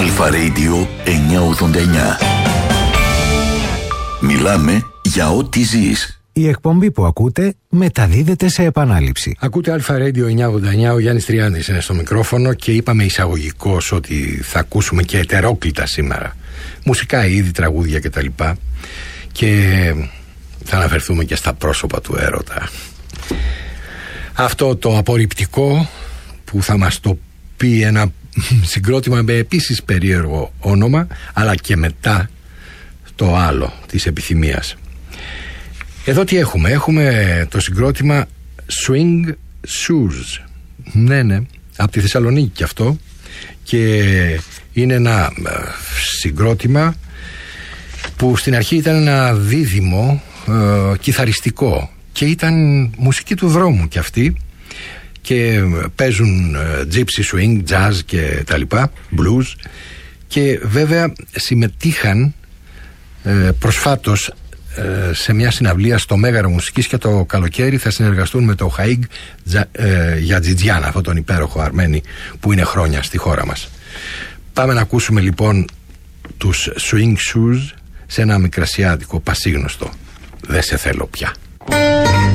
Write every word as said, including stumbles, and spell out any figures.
Αλφα Radio εννιακόσια ογδόντα εννιά. Μιλάμε για ό,τι ζεις. Η εκπομπή που ακούτε μεταδίδεται σε επανάληψη. Ακούτε Αλφα Radio εννιακόσια ογδόντα εννιά, ο Γιάννης Τριάντης είναι στο μικρόφωνο και είπαμε εισαγωγικώς ότι θα ακούσουμε και ετερόκλητα σήμερα. Μουσικά είδη, τραγούδια κτλ. Και θα αναφερθούμε και στα πρόσωπα του έρωτα. Αυτό το απορριπτικό που θα μας το πει ένα συγκρότημα με επίσης περίεργο όνομα, αλλά και μετά το άλλο της επιθυμίας. Εδώ τι έχουμε? Έχουμε το συγκρότημα Swing Shoes. Ναι, ναι, από τη Θεσσαλονίκη κι αυτό. Και είναι ένα συγκρότημα που στην αρχή ήταν ένα δίδυμο ε, κιθαριστικό και ήταν μουσική του δρόμου κι αυτή, και παίζουν ε, gypsy swing, jazz και τα λοιπά, blues, και βέβαια συμμετείχαν ε, προσφάτως ε, σε μια συναυλία στο Μέγαρο Μουσικής, και το καλοκαίρι θα συνεργαστούν με το Χαΐγκ ε, Γιατζιτζιάν, αυτόν τον υπέροχο Αρμένη που είναι χρόνια στη χώρα μας. Πάμε να ακούσουμε λοιπόν τους Swing Shoes σε ένα μικρασιάτικο πασίγνωστο «Δεν σε θέλω πια».